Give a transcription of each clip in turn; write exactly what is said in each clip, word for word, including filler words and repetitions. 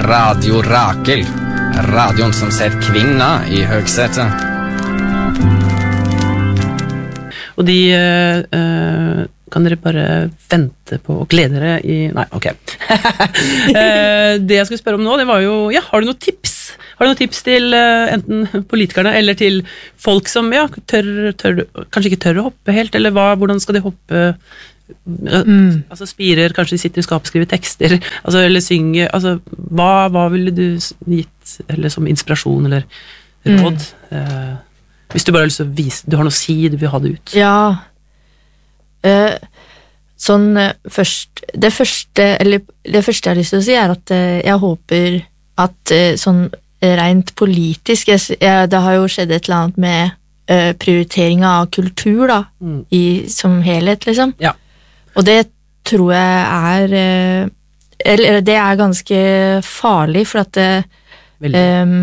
Radio Rakel. Radioen som ser kvinner i høgsetet. Og de uh, kan dere bare vente på og glede dere i... Nei, ok. uh, det jeg skulle spørre om nå, det var jo... Ja, har du noen tips? Har du noen tips til uh, enten politikerne eller til folk som ja, tør, tør, kanskje ikke tør å hoppe helt, eller hva, hvordan skal de hoppe... Mm. Altså spirer, kanskje de sitter i skapet og skriver tekster, altså, eller synger, altså, hva, hva ville du gitt eller som inspirasjon eller råd? Mm. Uh, hvis du bare har lyst til å vise, du har noe å si, du vil ha det ut. Ja, uh, sånn uh, først, det første, eller det første jeg har lyst til å si er at uh, jeg håper at uh, sånn rent politisk, jeg, jeg, det har jo skjedd et eller annet med uh, prioritering av kultur da, mm. i, som helhet liksom. Ja. Og det tror jeg er uh, eller det er ganske farlig, for at uh, um,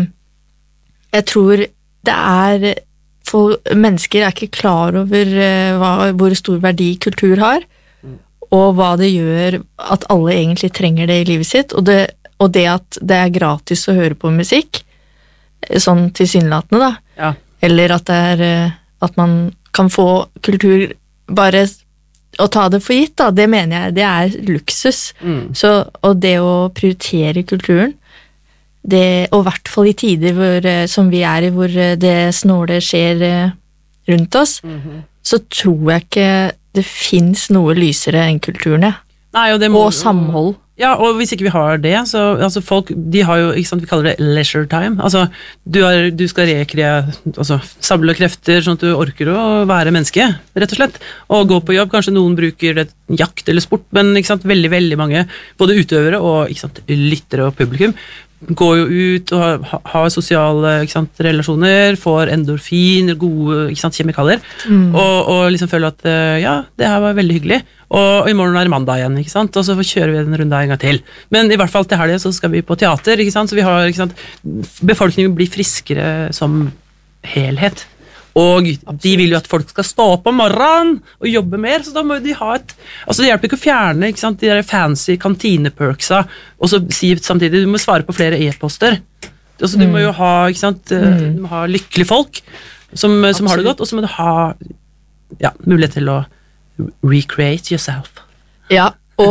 jeg tror det er for mennesker er ikke klar over uh, hva, hvor stor verdi kultur har, mm. og hva det gjør at alle egentlig trenger det i livet sitt, og det, og det at det er gratis å høre på musikk, sånn tilsynelatende da, ja. Eller at, det er, uh, at man kan få kultur bare å ta det for gitt, da, det mener jeg, det er luksus. Mm. Så, og det å prioritere kulturen, det, og i hvert fall i tider hvor, som vi er i, hvor det snåle skjer rundt oss, mm-hmm. så tror jeg ikke det finnes noe lysere enn kulturen, ja. Nei, og, det må, og samhold. Ja, og hvis ikke vi har det, så altså folk, de har jo, ikke sant, vi kaller det leisure time, altså du, er, du skal rekreere, altså samle krefter sånn at du orker å være menneske, rett og slett, og gå på jobb, kanskje noen bruker det, jakt eller sport, men ikke sant, veldig, veldig mange, både utøvere og ikke sant, lyttere og publikum, går jo ut og har, har sosiale ikke sant, relasjoner, får endorfin, gode ikke sant, kjemikalier, mm. og, og liksom føler at ja, det her var veldig hyggelig, og i morgen er det mandag igjen, ikke sant, og så kjører vi en runde en gang til. Men i hvert fall til helgen så skal vi på teater, ikke sant, så vi har, ikke sant, befolkningen blir friskere som helhet. Og Absolutt. De vil jo at folk skal stå opp om morgenen og jobbe mer, så da må de ha et... Altså det hjelper ikke å fjerne ikke sant, de der fancy kantineperksa, og så si samtidig, du må svare på flere e-poster. Altså du mm. må jo ha, ikke sant, mm. du må ha lykkelige folk som, som har det godt, og så må du ha ja, mulighet til å recreate yourself. Ja,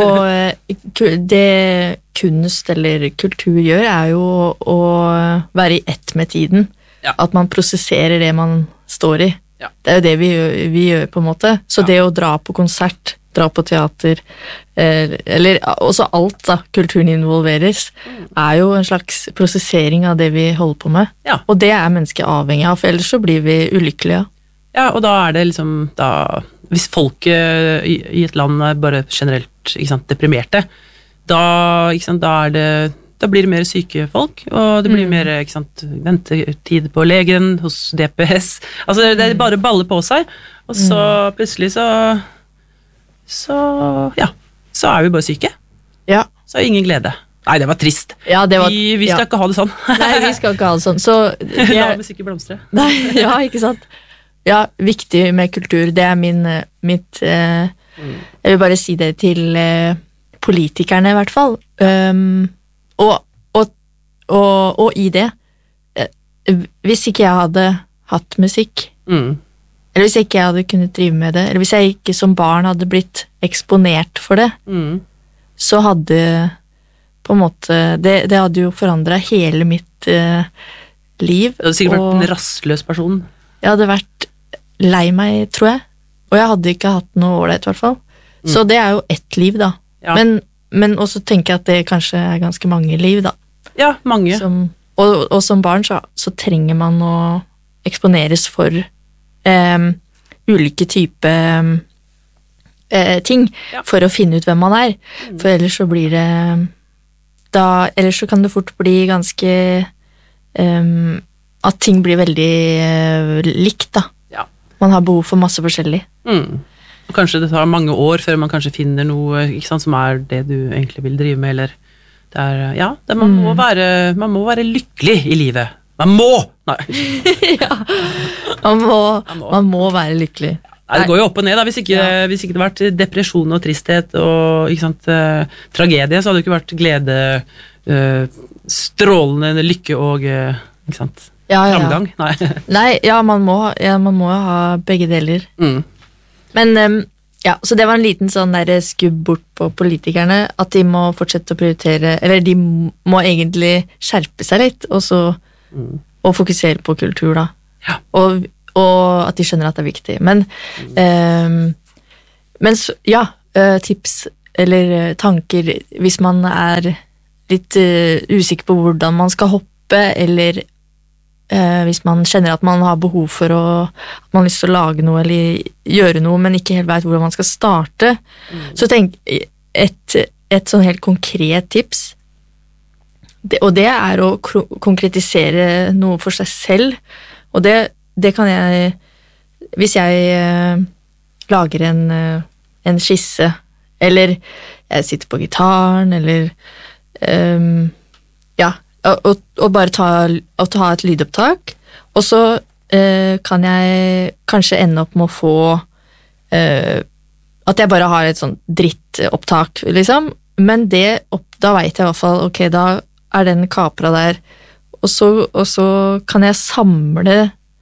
og det kunst eller kultur gjør er jo å være i ett med tiden. Ja. At man prosesserer det man står i. Ja. Det er jo det vi gjør, vi gjør på en måte. Så ja. Det å dra på konsert, dra på teater, eh, eller også alt da, kulturen involveres, mm. er jo en slags prosessering av det vi holder på med. Ja. Og det er mennesket avhengig av, for ellers så blir vi ulykkelige. Ja, og da er det liksom, da, hvis folket i, i et land er bare generelt ikke sant, deprimerte, da, ikke sant, da er det da blir det mer syke folk, og det blir mm. mer ikke sant, ventetid på legen hos D P S. Altså det er bare baller på seg, og så mm. plutselig så så, ja, så er vi bare syke. Ja. Så er ingen glede. Nei, det var trist. Ja, det var, vi, vi skal ja. ikke ha det sånn. Nei, vi skal ikke ha det sånn. Så det, La musikk blomstre. Nei, ja, ikke sant. Ja, viktig med kultur, det er min, mitt, eh, mm. jeg vil bare si det til eh, politikerne i hvert fall. Um, Og, og, og, og i det, hvis ikke jeg hadde hatt musikk, mm. eller hvis ikke jeg hadde kunnet drive med det, eller hvis jeg ikke som barn hadde blitt eksponert for det, mm. så hadde på en måte, det, det hadde jo forandret hele mitt uh, liv. Du hadde sikkert og, vært en rastløs person. Jeg hadde vært lei meg, tror jeg, og jeg hadde ikke hatt noe ålreit i hvert fall. Mm. Så det er jo ett liv da. Ja. Men Men også tenker jeg at det kanskje er ganske mange liv, da. Ja, mange. Som, og, og som barn så, så trenger man å eksponeres for um, ulike typer uh, ting ja. For å finne ut hvem man er. Mm. For ellers så blir det da, ellers så kan det fort bli ganske um, at ting blir veldig uh, likt, da. Ja. Man har behov for masse forskjellig. Mm. Og kanskje det tar mange år før man kanskje finner noe ikke sant, som er det du egentlig vil drive med, eller det er, ja, det, man, mm. må være, man må være lykkelig i livet. Man må! Nei. Ja, man må, man må. man må være lykkelig. Nei, det går jo opp og ned da, hvis ikke, ja. hvis ikke det hadde vært depresjon og tristhet og ikke sant, uh, tragedie, så hadde det ikke vært glede, uh, strålende lykke og uh, ikke sant, ja, ja, ja. framgang. Nei, Nei ja, man må, ja, man må ha begge deler. Mm. Men um, ja, så det var en liten sånn der skubb bort på politikerne, at de må fortsette å prioritere, eller de må egentlig skjerpe seg litt, og så mm. og fokusere på kultur da. Ja. Og og at de skjønner at det er viktig. Men, mm. um, men så, ja, uh, tips eller tanker hvis man er litt uh, usikker på hvordan man skal hoppe, eller uh, hvis man kjenner at man har behov for å, at man har lyst til å lage noe eller gjøre noe, men ikke helt vet hvordan man skal starte, mm. så tenk et, et sånn helt konkret tips, det, og det er å kro- konkretisere noe for seg selv, og det Det kan jeg, hvis jeg eh, lager en, eh, en skisse, eller jeg sitter på gitaren, eller um, ja, og, og bare ta, og ta et lydopptak, og så eh, kan jeg kanskje ende opp med å få eh, at jeg bare har et sånt drittopptak, liksom, men det, opp, da vet jeg i hvert fall, ok, da er den kapra der, og så, og så kan jeg samle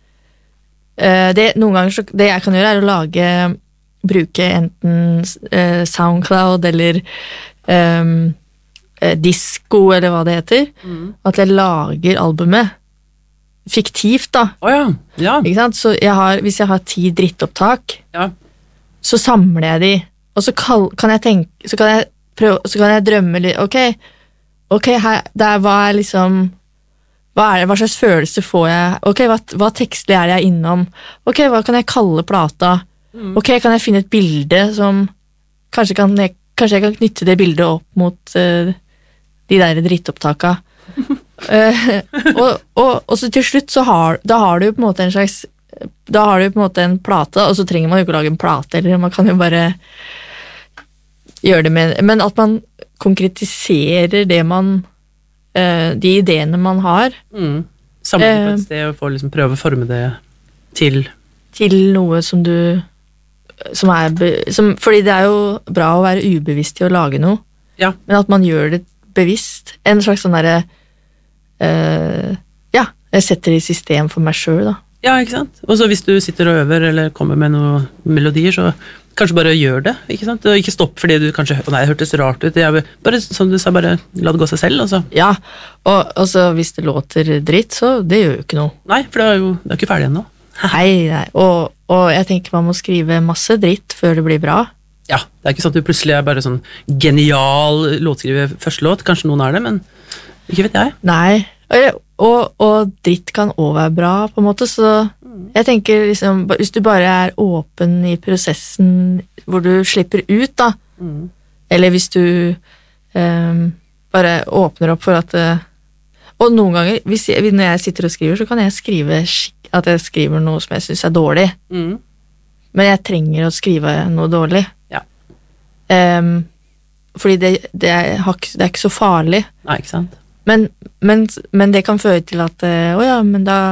Det, noen ganger så, det jeg kan gjøre er å lage, bruke enten uh, SoundCloud eller um, uh, Disco eller hva det heter, mm. at jeg lager albumet fiktivt da. Oh, ja. Ja. Ikke sant? Så jeg har, hvis jeg har ti drittopptak, ja. så samler jeg de, og så kall, kan jeg tenke, så kan jeg prøve, så kan jeg drømme litt, ok, ok, her, der var jeg liksom Hva, er det, hva slags følelse får jeg? Ok, hva, hva tekstlig er det jeg innom? Ok, hva kan jeg kalle plata? Mm. Ok, kan jeg finne et bilde som kanskje, kan jeg, kanskje jeg kan knytte det bildet opp mot uh, de der drittopptaka. uh, og, og, og så til slutt så har, da har du på en måte en slags da har du på en måte en plate, og så trenger man jo ikke lage en plate, eller man kan jo bare gjøre det med, men at man konkretiserer det man de ideene man har. Mm. Samle det på et sted og få liksom prøve å forme det til til noe som du som er som, fordi det er jo bra å være ubevisst i å lage noe, ja. Men at man gjør det bevisst. En slags sånn derre uh, ja, jeg setter det i system for meg selv da. Ja, ikke sant? Og så hvis du sitter og øver eller kommer med noen melodier, så kanskje bare gjør det, ikke sant? Og ikke stopp fordi du kanskje, å nei, det hørtes rart ut, jeg, bare som du sa, bare la det gå seg selv, altså. Ja, og, og så hvis det låter dritt, så det gjør jo ikke noe. Nei, for det er jo det er ikke ferdig ennå. Nei, nei, og, og jeg tenker man må skrive masse dritt før det blir bra. Ja, det er ikke sånn at du plutselig er bare sånn genial låtskriver første låt, kanskje noen er det, men ikke vet jeg. Nei, og, og, og dritt kan også være bra på en måte, så jeg tenker liksom, hvis du bare er åpen i prosessen hvor du slipper ut da, mm. eller hvis du um, bare åpner opp for at uh, og noen ganger, hvis jeg, når jeg sitter og skriver, så kan jeg skrive at jeg skriver noe som jeg synes er dårlig, mm. men jeg trenger å skrive noe dårlig. Ja. Um, fordi det, det, er, det er ikke så farlig. Nei, ikke sant? Men, men, men det kan føre til at uh, å ja, men da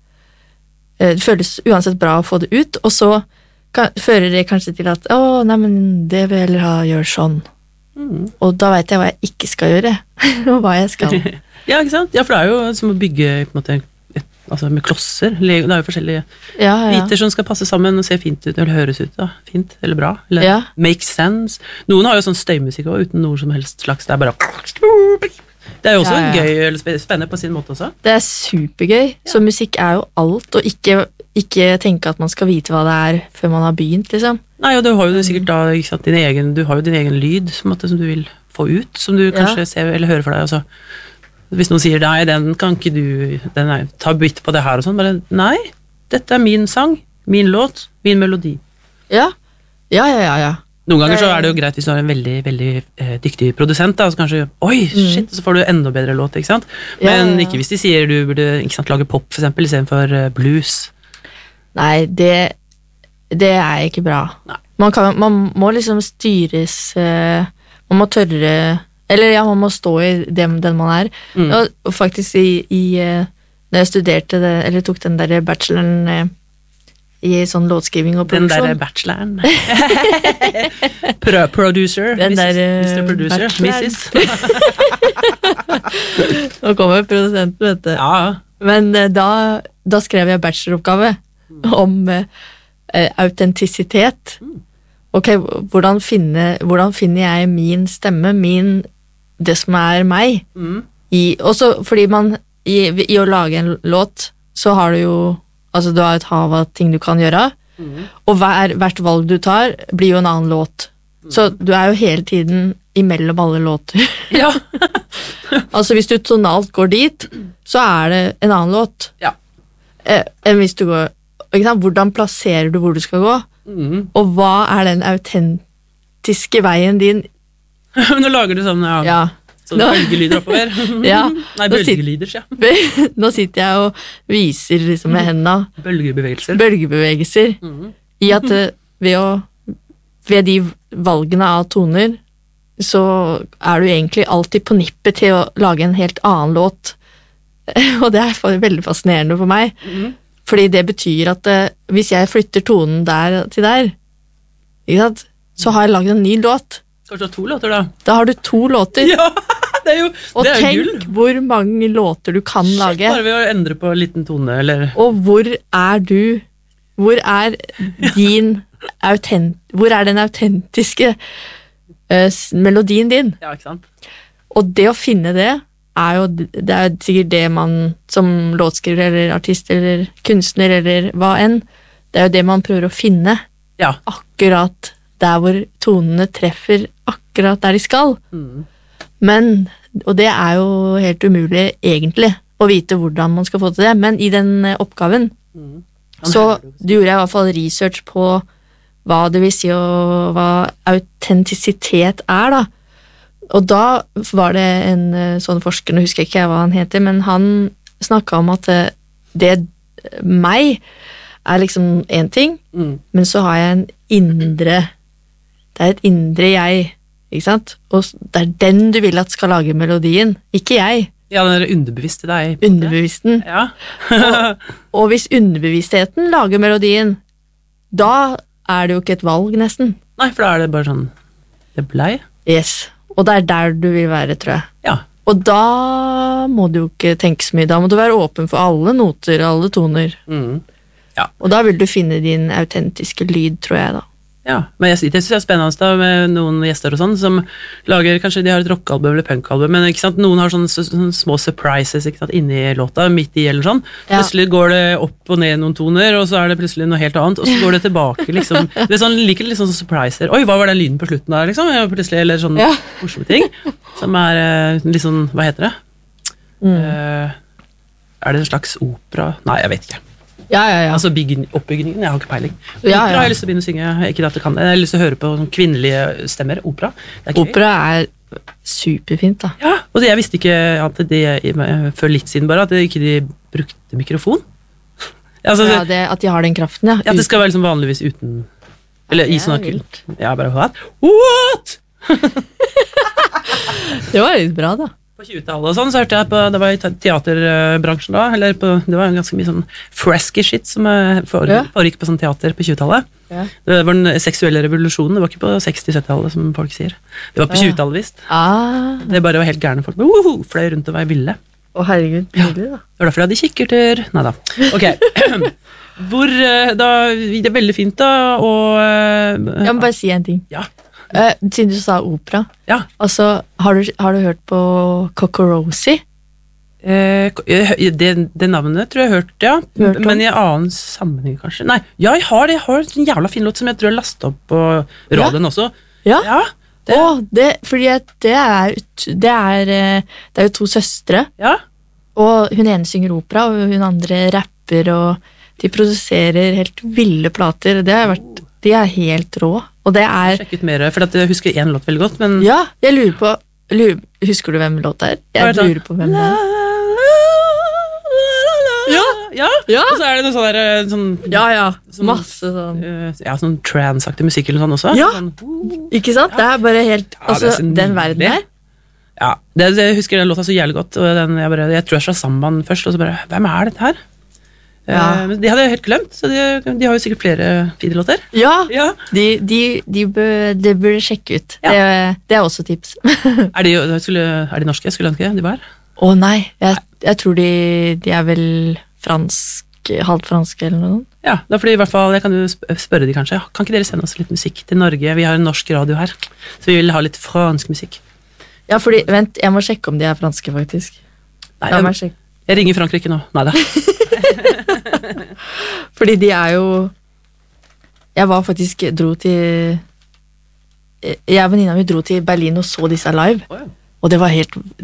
det føles uansett bra å få det ut, og så kan, fører det kanskje til at å, nei, men det vil jeg ha gjøre sånn. Mm. Og da vet jeg hva jeg ikke skal gjøre, og hva jeg skal. Ja, ikke sant? Ja, for det er jo som å bygge på en måte, et, altså med klosser. Det er jo forskjellige ja, ja. biter som skal passe sammen og se fint ut, eller høres ut da. Fint, eller bra, eller ja. make sense. Noen har jo sånn støymusikk også, uten noe som helst slags, det er bare det er jo også ja, ja. gøy, eller spennende på sin måte også. Det er supergøy, ja. Så musikk er jo alt, og ikke, ikke tenke at man skal vite hva det er før man har begynt, liksom. Nei, og du har jo sikkert da, ikke sant, din egen, du har jo din egen lyd, på en måte, som du vil få ut, som du kanskje ja. ser eller hører for deg, og så hvis noen sier, nei, den kan ikke du, den er, ta bytt på det her og sånn, bare, nei, dette er min sang, min låt, min melodi. Ja, ja, ja, ja, ja. Noen ganger så er det jo greit hvis du har en veldig, veldig eh, dyktig produsent, da, så kanskje, oi, shit, så får du enda bedre låt, ikke sant? Men ja, ja, ja. Ikke hvis de sier du burde, ikke sant, lage pop, for eksempel, i stedet for uh, blues. Nei, det, det er ikke bra. Nei. Man, kan, man må liksom styres, uh, man må tørre, eller ja, man må stå i den, den man er. Mm. Og, og faktisk i, i uh, når jeg studerte det, eller tok den der bacheloren uh, i sånn låtskriving og Den produksjon. der bacheloren. Pro producer. Den der, mister Producer. bacheloren. missus Nå kommer produsenten, vet du. Ja, Men eh, da, da skrev jeg bacheloroppgave om eh, eh, autentisitet. Ok, hvordan, finne, hvordan finner jeg min stemme, min, det som er meg? mm. I, også fordi man, i, i å lage en låt, så har du jo, altså du har et hav av ting du kan gjøre, Mm. og hver, hvert valg du tar blir jo en annen låt. Så du er jo hele tiden imellom alle låter. Ja. Altså hvis du tonalt går dit, så er det en annen låt. Ja. Eh, enn hvis du går, ikke sant? Hvordan plasserer du hvor du skal gå? Mm. Og hva er den autentiske veien din? Nå lager du sånn, ja, Ja, sånn Nå- bølgelyder oppover. Ja. Nei, Nå sitter- bølgelyder, ja. nå sitter jeg og viser liksom med hendene Bølgebevegelser. bølgebevegelser Mm. i at eh, ved, å, ved de valgene av toner, så er du egentlig alltid på nippet til å lage en helt annen låt. Og det er fa- veldig fascinerende for meg, Mm. fordi det betyr at eh, hvis jeg flytter tonen der til der, ikke sant, så har jeg laget en ny låt. Kanskje du har to låter, da? Da har du to låter. Ja, det er jo, Og det er jo tenk gull. hvor mange låter du kan lage. Bare ved å endre på en liten tone, eller... Og hvor er du? Hvor er din autent... Hvor er den autentiske eh, s- melodien din? Ja, ikke sant? Og det å finne det, er jo det er sikkert det man som låtskriver eller artist eller kunstner eller hva enn, det er jo det man prøver å finne. Ja. Akkurat der hvor tonene treffer akkurat der de skal. Mm. Men, og det er jo helt umulig egentlig, å vite hvordan man skal få til det, men i den eh, oppgaven Mm. så gjorde jeg i hvert fall research på hva det vil si og hva autentisitet er da. Og da var det en eh, sånn forsker, nå husker jeg ikke hva han heter, men han snakket om at eh, det meg er liksom en ting, Mm. men så har jeg en indre, det er et indre jeg, ikke sant? Og det er den du vil at skal lage melodien, ikke jeg, Ja, den der underbevisste deg. underbevissten. Ja. Og hvis underbevisstheten lager melodien, da er det jo ikke et valg nesten. Nei, for da er det bare sånn, det blei. Yes, og det er der du vil være, tror jeg. Ja. Og da må du jo ikke tenke så mye, da må du være åpen for alle noter, alle toner. Mm. Og da vil du finne din autentiske lyd, tror jeg da. Ja, men jeg, jeg synes det er spennende da, med noen gjester og sånn, som lager, kanskje de har et rockalbum eller punkalbum, men ikke sant, noen har sånne, sånne små surprises, ikke sant, inni låta, midt i eller sånn. Ja. Plutselig går det opp og ned noen toner, og så er det plutselig noe helt annet, og så går det tilbake, liksom. Det er sånn, liker litt sånn surpriser. Oi, hva var den lyden på slutten der, liksom? Ja, plutselig, eller sånn Ja. morsomme ting, som er eh, litt sånn, hva heter det? Mm. Eh, er det en slags opera? Nei, jeg vet ikke. Ja, ja, ja. Altså byggen, oppbyggingen, jeg har ikke peiling. Opera Ja, ja. har jeg lyst til å begynne å synge, ikke at jeg kan det. Jeg har lyst til å høre på sånn kvinnelige stemmer, opera. Det er gøy. Opera er superfint da. Ja, og det, jeg visste ikke at de, før litt siden bare, at de ikke de brukte mikrofon. Altså, Ja, det, at de har den kraften, ja. at det skal være liksom vanligvis uten, eller i det er sånn akkurat. vilt. Ja, bare what? What? Det var litt bra da. På tjuetallet og sånn, så hørte jeg på, det var i te- teaterbransjen da, eller på, det var ganske mye sånn fresky shit som eh, fore- Ja. foregikk på sånn teater på tjuetallet. Ja. Det var den seksuelle revolusjonen, det var ikke på seksti-syttitallet som folk sier. Det var på Ja. tjuetallet visst. Ah, Det bare var helt gærne folk, woho, fløy rundt og var ville. å herregud, nydelig da. Det var derfor jeg hadde kikkerter. Neida. Ok. Hvor, eh, da, det er veldig fint da, og... eh, Jeg må bare si en ting. Ja. Eh, siden du sa opera, Ja. altså, har du, har du hørt på Cocorossi? Eh, det, det navnet tror jeg jeg har hørt, ja. Hørt om. Men i en annen sammenheng, kanskje. Nei, ja, jeg har det. Jeg har en jævla fin låt som jeg tror jeg lastet opp på radioen også. Ja. Ja, Det. Å, det, fordi at det er, ut- det er, eh, det er jo to søstre, ja. og hun ene synger opera, og hun andre rapper, og de produserer helt ville plater. Det har vært, de er helt rå. Og det er, Sjekk ut mer, for at jeg husker en låt veldig godt, men... ja, jeg lurer på, lurer, husker du hvem låta er? Hva er Jeg det? lurer på hvem det er. Ja, ja. Ja. Og så er det noe sånn der, eh, sånn, Ja, ja, Sånn- masse sånn. eh, ja, sånn trans-aktig musikk eller sånn også. Ja. Sånn, Ikke sant? Det er bare helt, Ja, det er altså, så den nydelig. verden her. ja, det, det, jeg husker den låta så jævlig godt, og den, jeg, bare, jeg tror jeg sa Samban først, og så bare, hvem er dette her? Ja. Eh, men de hadde jeg helt glemt, så de, de har jo sikkert flere fine låter. Ja, Ja. de, de, de bør, det burde sjekke ut. Ja. Det, det er også tips. Er de, skulle, er de norske? Skulle han ikke? De var? Å nei, jeg, jeg tror de, de er vel fransk, halvt franske eller noe. Ja, da fordi i hvert fall, jeg kan jo sp- spørre de kanskje, kan ikke dere sende oss litt musikk til Norge? Vi har en norsk radio her, så vi vil ha litt fransk musikk. Ja, fordi, vent, jeg må sjekke om de er franske, faktisk. Nei, La jeg, meg sjekke. jeg ringer Frankrike nå. Neida. Fordi de er jo Jeg var faktisk dro til Jeg og venninna mi dro til Berlin og så disse live, Oh, ja. og det var helt